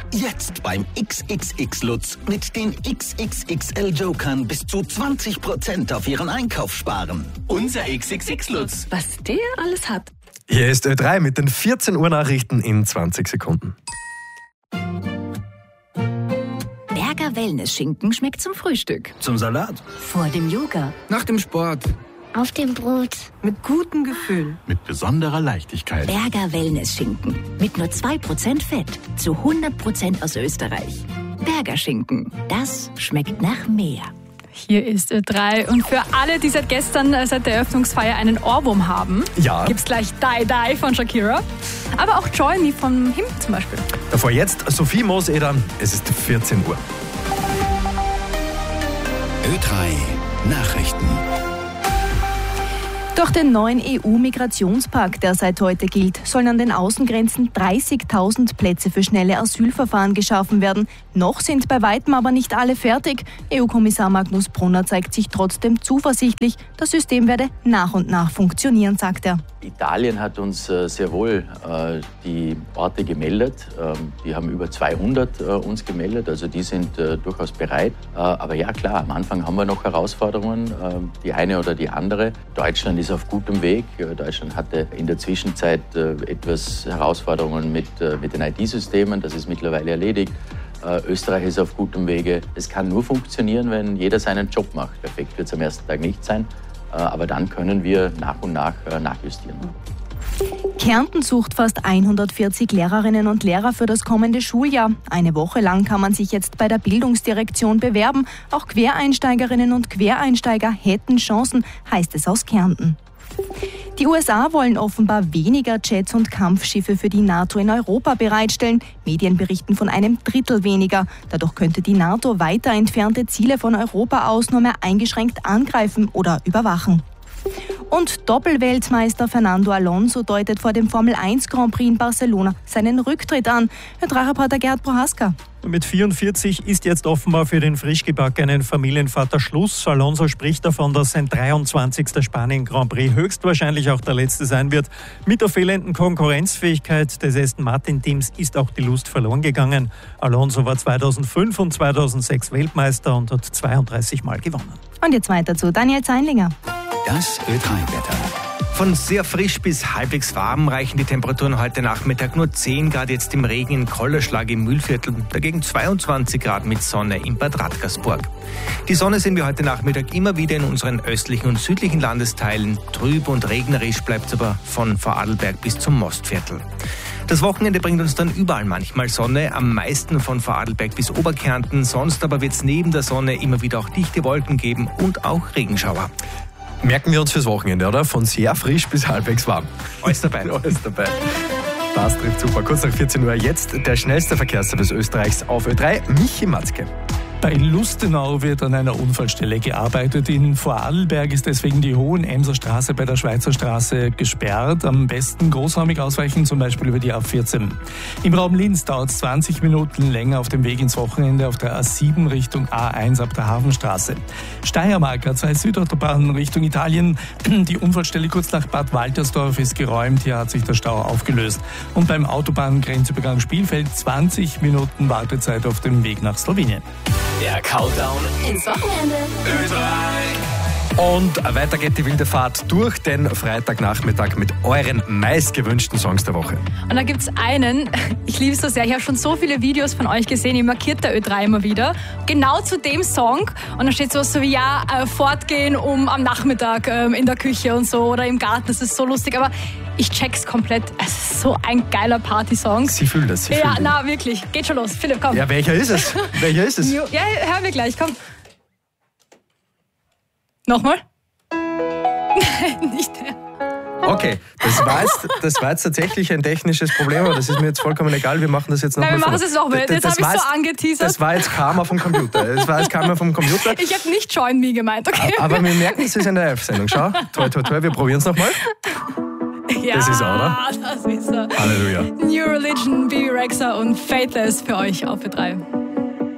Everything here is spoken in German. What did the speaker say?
Jetzt beim XXX Lutz mit den XXXL Jokern bis zu 20% auf Ihren Einkauf sparen. Unser XXX Lutz. Was der alles hat. Hier ist Ö3 mit den 14 Uhr Nachrichten in 20 Sekunden. Berger Wellness-Schinken schmeckt zum Frühstück. Zum Salat. Vor dem Yoga. Nach dem Sport. Auf dem Brot. Mit gutem Gefühl. Mit besonderer Leichtigkeit. Berger Wellness-Schinken. Mit nur 2% Fett. Zu 100% aus Österreich. Berger Schinken. Das schmeckt nach mehr. Hier ist Ö3. Und für alle, die seit gestern, seit der Eröffnungsfeier, einen Ohrwurm haben, gibt's gleich Die Die von Shakira. Aber auch Join Me von Him zum Beispiel. Davor jetzt Sophie Mooseder. Es ist 14 Uhr. Ö3 Nachrichten. Durch den neuen EU-Migrationspakt, der seit heute gilt, sollen an den Außengrenzen 30.000 Plätze für schnelle Asylverfahren geschaffen werden. Noch sind bei weitem aber nicht alle fertig. EU-Kommissar Magnus Brunner zeigt sich trotzdem zuversichtlich, das System werde nach und nach funktionieren, sagt er. Italien hat uns sehr wohl die Orte gemeldet. Die haben über 200 uns gemeldet, also die sind durchaus bereit. Aber ja klar, am Anfang haben wir noch Herausforderungen, die eine oder die andere. Deutschland ist auf gutem Weg. Deutschland hatte in der Zwischenzeit etwas Herausforderungen mit den IT-Systemen, das ist mittlerweile erledigt. Österreich ist auf gutem Wege. Es kann nur funktionieren, wenn jeder seinen Job macht. Perfekt wird es am ersten Tag nicht sein. Aber dann können wir nach und nach nachjustieren. Kärnten sucht fast 140 Lehrerinnen und Lehrer für das kommende Schuljahr. Eine Woche lang kann man sich jetzt bei der Bildungsdirektion bewerben. Auch Quereinsteigerinnen und Quereinsteiger hätten Chancen, heißt es aus Kärnten. Die USA wollen offenbar weniger Jets und Kampfschiffe für die NATO in Europa bereitstellen. Medien berichten von einem Drittel weniger. Dadurch könnte die NATO weiter entfernte Ziele von Europa aus nur mehr eingeschränkt angreifen oder überwachen. Und Doppelweltmeister Fernando Alonso deutet vor dem Formel-1 Grand Prix in Barcelona seinen Rücktritt an. Reporter Gerhard Prohaska. Mit 44 ist jetzt offenbar für den frisch gebackenen Familienvater Schluss. Alonso spricht davon, dass sein 23. Spanien-Grand Prix höchstwahrscheinlich auch der letzte sein wird. Mit der fehlenden Konkurrenzfähigkeit des Aston Martin-Teams ist auch die Lust verloren gegangen. Alonso war 2005 und 2006 Weltmeister und hat 32 Mal gewonnen. Und jetzt weiter zu Daniel Zeinlinger. Das Ö3-Wetter. Von sehr frisch bis halbwegs warm reichen die Temperaturen heute Nachmittag nur 10 Grad jetzt im Regen in Kollerschlag im Mühlviertel, dagegen 22 Grad mit Sonne in Bad Radkersburg. Die Sonne sehen wir heute Nachmittag immer wieder in unseren östlichen und südlichen Landesteilen. Trüb und regnerisch bleibt es aber von Vorarlberg bis zum Mostviertel. Das Wochenende bringt uns dann überall manchmal Sonne, am meisten von Vorarlberg bis Oberkärnten. Sonst aber wird es neben der Sonne immer wieder auch dichte Wolken geben und auch Regenschauer. Merken wir uns fürs Wochenende, oder? Von sehr frisch bis halbwegs warm. Alles dabei. Alles dabei. Das trifft super. Kurz nach 14 Uhr jetzt der schnellste Verkehrsservice Österreichs auf Ö3, Michi Matzke. Bei Lustenau wird an einer Unfallstelle gearbeitet. In Vorarlberg ist deswegen die Hohenemser Straße bei der Schweizer Straße gesperrt. Am besten großräumig ausweichen, zum Beispiel über die A14. Im Raum Linz dauert es 20 Minuten länger auf dem Weg ins Wochenende auf der A7 Richtung A1 ab der Hafenstraße. Steiermark A2 Südautobahn Richtung Italien. Die Unfallstelle kurz nach Bad Waltersdorf ist geräumt. Hier hat sich der Stau aufgelöst. Und beim Autobahngrenzübergang Spielfeld 20 Minuten Wartezeit auf dem Weg nach Slowenien. Der Countdown Ins Wochenende. Ö3. Und weiter geht die wilde Fahrt durch den Freitagnachmittag mit euren meistgewünschten Songs der Woche. Und da gibt's einen, ich liebe es so sehr, ich habe schon so viele Videos von euch gesehen, ihr markiert der Ö3 immer wieder, genau zu dem Song. Und da steht sowas so wie, fortgehen am Nachmittag in der Küche und so oder im Garten, das ist so lustig, aber ich check's komplett, es ist so ein geiler Partysong. Sie fühlt das, Ja, na wirklich, geht schon los, Philipp, komm. Ja, welcher ist es? Welcher ist es? Ja, hören wir gleich, komm. Nochmal? Nein, nicht der. Okay, das war jetzt tatsächlich ein technisches Problem, aber das ist mir jetzt vollkommen egal. Wir machen das jetzt nochmal. Nein, wir machen es jetzt nochmal. Jetzt habe ich so angeteasert. Das war jetzt Karma vom Computer. Ich habe nicht Join Me gemeint, okay? Aber wir merken, es ist eine Live-Sendung. Schau, toi, toi, toi, wir probieren es nochmal. Ja, das ist er, oder? Das ist er. Halleluja. New Religion, Bibi Rexha und Faithless für euch auf Ö3.